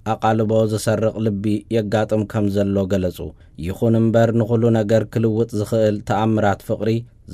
ኣቓልቦ ዝሰርቕ ልቢ የጋጥም ከም ዘሎ ገለጹ። ይኹን እምበር ንኹሉ ነገር ክልውጥ ዝኽእል ተኣምራት ፍቕሪ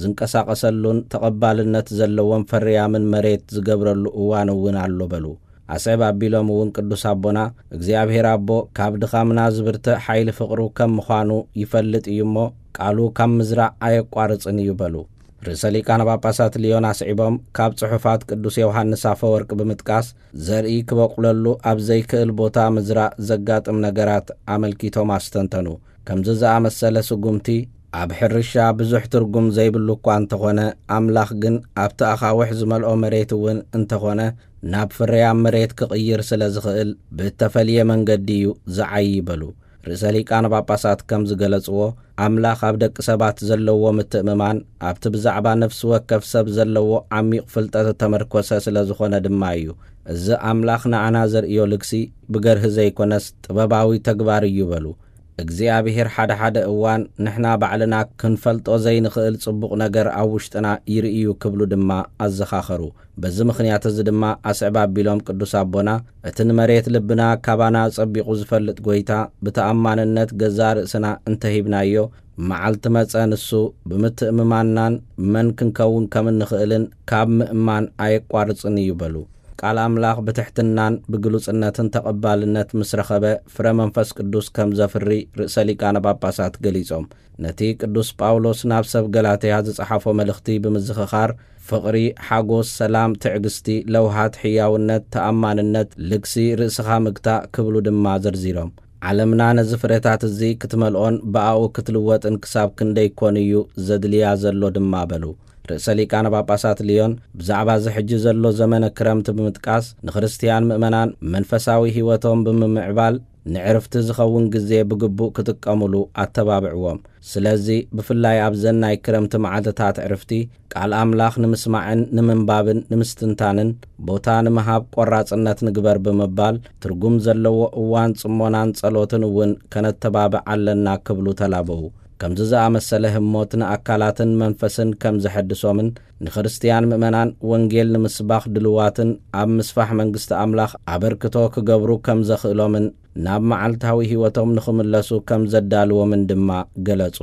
ዝንቀሳቐሰሉን ተቐባልነት ዘለዎም ፈርያምን መሬት ዝገብረሉ እዋን እውን ኣሎ በሉ። ኣስዕብ ኣቢሎም እውን ቅዱስ ኣቦና እግዚኣብሔር ኣቦ ካብ ድኻምና ዝብርትዕ ሓይሊ ፍቕሩ ከም ምዃኑ ይፈልጥ እዩ እሞ ቃሉ ካብ ምዝራዕ ኣየቋርጽን እዩ በሉ። ርእሰ ሊቃነ ጳጳሳት ሊዮን ኣስዒቦም ካብ ጽሑፋት ቅዱስ ዮሐንስ ኣፈወርቂ ብምጥቃስ ዘርኢ ክበቁለሉ ኣብ ዘይክእል ቦታ ምዝራእ ዘጋጥም ነገራት ኣመልኪቶም ኣስተንተኑ። ከምዚ ዝኣመሰለ ስጉምቲ ኣብ ሕርሻ ብዙሕ ትርጉም ዘይብሉ እኳ እንተኾነ ኣምላኽ ግን ኣብቲ ኣኻውሕ ዝመልኦ መሬት እውን እንተኾነ ናብ ፍርያም መሬት ክቕይር ስለ ዝኽእል ብተፈልየ መንገዲ እዩ ዝዓይ በሉ። ርእሰ ሊቃነ ጳጳሳት ከም ዝገለጽዎ ኣምላኽ ኣብ ደቂ ሰባት ዘለዎ ምትእምማን ኣብቲ ብዛዕባ ነፍሲ ወከፍ ሰብ ዘለዎ ዓሚቕ ፍልጠት ተመርኮሰ ስለ ዝኾነ ድማ እዩ። እዚ ኣምላኽ ንዓና ዘርእዮ ልግሲ ብገርህ ዘይኮነስ ጥበባዊ ተግባር እዩ በሉ። እግዚኣብሔር ሓደ እዋን ንሕና ባዕልና ክንፈልጦ ዘይንኽእል ጽቡቕ ነገር ኣብ ውሽጥና ይርእዩ ክብሉ ድማ ኣዘኻኸሩ። በዚ ምኽንያት እዚ ድማ ኣስዕብ ኣቢሎም ቅዱስ ኣቦና እቲ ንመሬት ልብና ካባና ጸቢቑ ዝፈልጥ ጐይታ ብተኣማንነት ገዛ ርእስና እንተሂብናዮ መዓልቲ መጸ ንሱ ብምትእምማንናን መን ክንከውን ከም እንኽእልን ካብ ምእማን ኣየቋርጽን እዩ በሉ። ቃል ኣምላኽ ብትሕትናን ብግሉጽነትን ተቐባልነት ምስ ረኸበ ፍረ መንፈስ ቅዱስ ከም ዘፍሪ ርእሰ ሊቃነ ጳጳሳት ገሊጾም ነቲ ቅዱስ ጳውሎስ ናብ ሰብ ገላትያ ዝጸሓፎ መልእኽቲ ብምዝኽኻር ፍቕሪ፣ ሓጎስ፣ ሰላም፣ ትዕግስቲ፣ ለውሃት፣ ሕያውነት፣ ተኣማንነት፣ ልግሲ፣ ርእስኻ ምግታእ ክብሉ ድማ ዘርዚሮም ዓለምና ነዚ ፍረታት እዚ ክትመልኦን ብኣኡ ክትልወጥን ክሳብ ክንደይ ኮን እዩ ዘድልያ ዘሎ ድማ በሉ። ርእሰ ሊቃነ ጳጳሳት ሊዮን ብዛዕባ ዝሕጂ ዘሎ ዘመነ ክረምቲ ብምጥቃስ ንክርስቲያን ምእመናን መንፈሳዊ ህይወቶም ብምምዕባል ንዕርፍቲ ዝኸውን ግዜ ብግቡእ ክጥቀሙሉ ኣተባብዕዎም። ስለዚ ብፍላይ ኣብ ዘናይ ክረምቲ መዓልትታት ዕርፍቲ ቃል ኣምላኽ ንምስማዕን ንምንባብን ንምስትንታንን ቦታ ንምሃብ ቆራጽነት ንግበር ብምባል ትርጉም ዘለዎ እዋን ጽሞናን ጸሎትን እውን ከነተባብዕ ኣለና ክብሉ ተላበዉ። ከምዚ ዝኣመሰለ ህሞት ንኣካላትን መንፈስን ከም ዘሐድሶምን ንክርስቲያን ምእመናን ወንጌል ንምስባኽ ድልዋትን ኣብ ምስፋሕ መንግስቲ ኣምላኽ ኣበርክቶ ክገብሩ ከም ዘኽእሎምን ናብ መዓልታዊ ህይወቶም ንኽምለሱ ከም ዘዳልዎምን ድማ ገለጹ።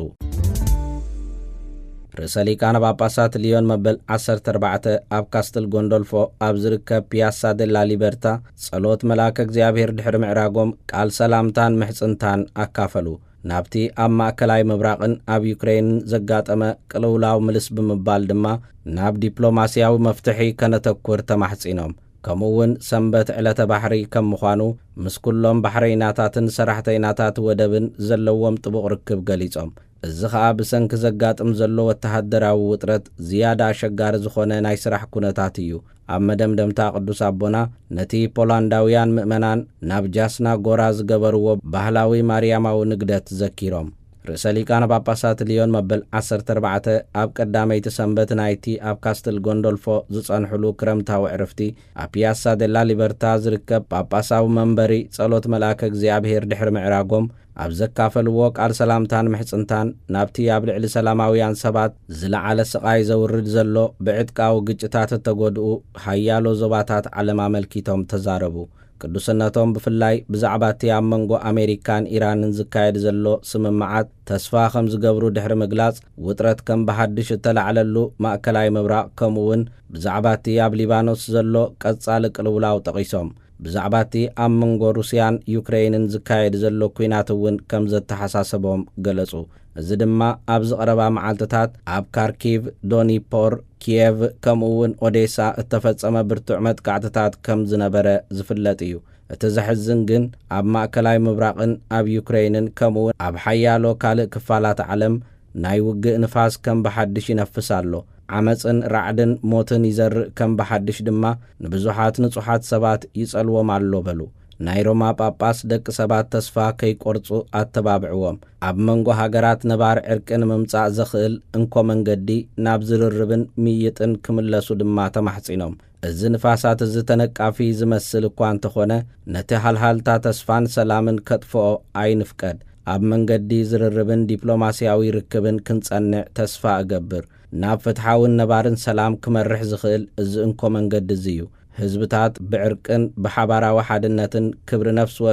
ርእሰ ሊቃነ ጳጳሳት ሊዮን መበል 14 ኣብ ካስትል ጎንዶልፎ ኣብ ዝርከብ ፒያሳ ደላ ሊበርታ ጸሎት መልአከ እግዚአብሔር ድሕሪ ምዕራጎም ቃል ሰላምታን ምሕጽንታን ኣካፈሉ። ናብቲ ኣብ ማእከላይ ምብራቕን ኣብ ዩክሬንን ዘጋጠመ ቅልውላው ምልስ ብምባል ድማ ናብ ዲፕሎማስያዊ መፍትሒ ከነተኩር ተማሕጺኖም። ከምኡውን ሰንበት ዕለተ ባሕሪ ከም ምዃኑ ምስ ኩሎም ባሕረይናታትን ሰራሕተይናታት ወደብን ዘለዎም ጥቡቕ ርክብ ገሊጾም። እዚ ኸዓ ብሰንኪ ዘጋጥም ዘሎ ወተሃደራዊ ውጥረት ዝያዳ ኣሸጋሪ ዝኾነ ናይ ስራሕ ኩነታት እዩ። ኣብ መደምደምታ ቅዱስ ኣቦና ነቲ ፖላንዳውያን ምእመናን ናብ ጃስና ጎራ ዝገበርዎ ባህላዊ ማርያማዊ ንግደት ዘኪሮም። ርእሰ ሊቃነ ጳጳሳት ሊዮን መበል 14 ኣብ ቀዳመይቲ ሰንበት ናይቲ ኣብ ካስትል ጎንዶልፎ ዝጸንሕሉ ክረምታዊ ዕርፍቲ ኣብ ፒያሳ ደላ ሊበርታ ዝርከብ ጳጳሳዊ መንበሪ ጸሎት መልአከ እግዚአብሔር ድሕሪ ምዕራጎም ኣብ ዘካፈልዎ ቃል ሰላምታን ምሕጽንታን ናብቲ ኣብ ልዕሊ ሰላማውያን ሰባት ዝለዓለ ስቓይ ዘውርድ ዘሎ ብዕጥቃዊ ግጭታት እተጐድኡ ሃያሎ ዞባታት ዓለም ኣመልኪቶም ተዛረቡ። ቅዱስነቶም ብፍላይ ብዛዕባ እቲ ኣብ መንጎ ኣሜሪካን ኢራንን ዝካየድ ዘሎ ስምምዓት ተስፋ ከም ዝገብሩ ድሕሪ ምግላጽ ውጥረት ከም ብሓድሽ እተላዕለሉ ማእከላይ ምብራቕ ከምኡውን ብዛዕባ እቲ ኣብ ሊባኖስ ዘሎ ቀጻሊ ቅልውላው ጠቒሶም ብዛዕባ እቲ ኣብ መንጎ ሩስያን ዩክሬንን ዝካየድ ዘሎ ኩናት እውን ከም ዘተሓሳሰቦም ገለጹ። እዚ ድማ ኣብ ዝቐረባ መዓልትታት ኣብ ካርኪቭ፣ ዶኒፖር፣ ኪየቭ ከምኡውን ኦዴሳ እተፈጸመ ብርቱዕ መጥቃዕትታት ከም ዝነበረ ዝፍለጥ እዩ። እቲ ዘሕዝን ግን ኣብ ማእከላይ ምብራቕን ኣብ ዩክሬንን ከምኡውን ኣብ ሓያሎ ካልእ ክፋላት ዓለም ናይ ውግእ ንፋስ ከም ብሓድሽ ይነፍስ ኣሎ። ዓመፅን ራዕድን ሞትን ይዘርእ ከም ብሓድሽ ድማ ንብዙሓት ንጹሓት ሰባት ይጸልዎም ኣሎ በሉ። ናይ ሮማ ጳጳስ ደቂ ሰባት ተስፋ ከይቈርጹ ኣተባብዕዎም። ኣብ መንጎ ሃገራት ነባር ዕርቅን ምምጻእ ዘኽእል እንኮ መንገዲ ናብ ዝርርብን ምይጥን ክምለሱ ድማ ተማሕጺኖም። እዚ ንፋሳት እዚ ተነቃፊ ዝመስል እኳ እንተኾነ ነቲ ሃልሃልታ ተስፋን ሰላምን ከጥፍኦ ኣይንፍቀድ። ኣብ መንገዲ ዝርርብን ዲፕሎማስያዊ ርክብን ክንጸንዕ ተስፋ እገብር። ናብ ፍትሓውን ነባርን ሰላም ክመርሕ ዝኽእል እዚ እንኮ መንገዲ እዚ እዩ። ህዝብታት ብዕርቅን ብሓባራዊ ሓድነትን ክብሪ ነፍሲ